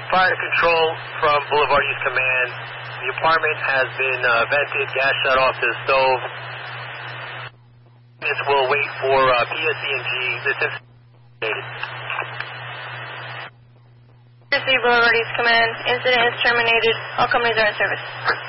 Fire control from Boulevard East Command. The apartment has been vented, gas shut off to the stove. This will wait for PSE&G. This is PSE Boulevard East Command. Incident is terminated. All companies are in service.